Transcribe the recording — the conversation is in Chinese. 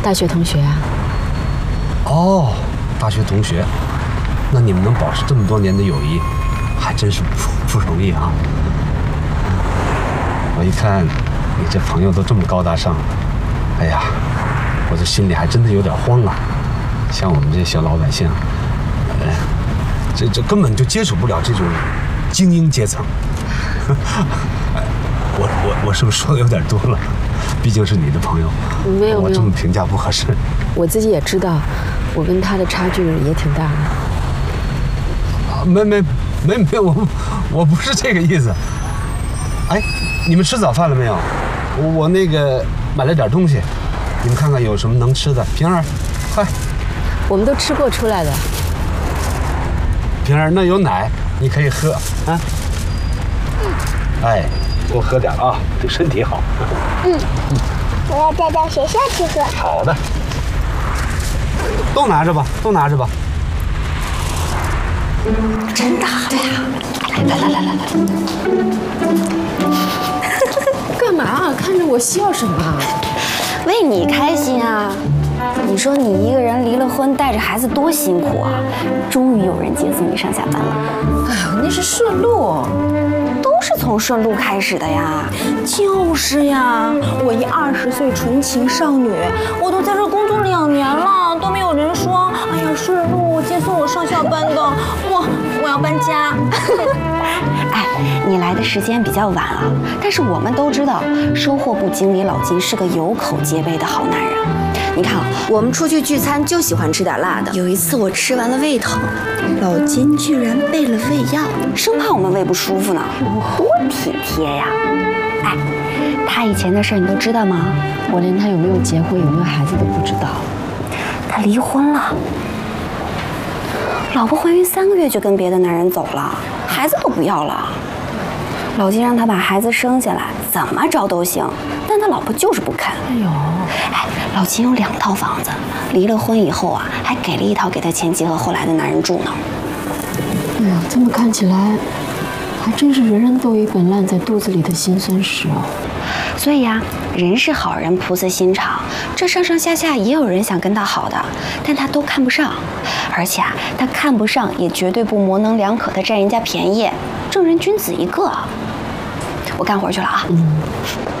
大学同学啊。 哦，大学同学，那你们能保持这么多年的友谊，还真是不容易啊。我一看你这朋友都这么高大上，哎呀，我这心里还真的有点慌啊。像我们这小老百姓，这根本就接触不了这种精英阶层。我是不是说的有点多了？毕竟是你的朋友， 没有， 我这么评价不合适。 我自己也知道，我跟他的差距也挺大的。 没，我不是这个意思。哎，你们吃早饭了没有？我那个买了点东西，你们看看有什么能吃的。平儿，快！ 我们都吃过出来的。 平儿，那有奶，你可以喝啊。哎，多喝点啊，对身体好。 我要带到学校去喝。 好的，都拿着吧，都拿着吧。 真的？对呀。来。 干嘛啊？看着我笑什么？ 为你开心啊！你说你一个人离了婚，带着孩子多辛苦啊！终于有人接送你上下班了。 哎呦，那是顺路， 都是从顺路开始的呀。 就是呀，我一20岁纯情少女，我都在这工作2年了，都没有人说，哎呀，顺路接送我上下班的，我要搬家。 哎，你来的时间比较晚啊，但是我们都知道，收货部经理老金是个有口皆碑的好男人。你看啊，我们出去聚餐就喜欢吃点辣的。有一次我吃完了胃疼，老金居然备了胃药，生怕我们胃不舒服呢，多体贴呀！哎，他以前的事你都知道吗？ 我连他有没有结婚、有没有孩子都不知道。 他离婚了，老婆怀孕3个月就跟别的男人走了，孩子都不要了。老金让他把孩子生下来，怎么着都行，但他老婆就是不肯。 哎呦， 哎，老金有2套房子，离了婚以后啊，还给了1套给他前妻和后来的男人住呢。 哎呀，这么看起来，还真是人人都有一本烂在肚子里的辛酸史哦。 所以呀，人是好人，菩萨心肠，这上上下下也有人想跟他好的，但他都看不上，而且啊，他看不上也绝对不模棱两可的占人家便宜，正人君子一个。我干活去了啊。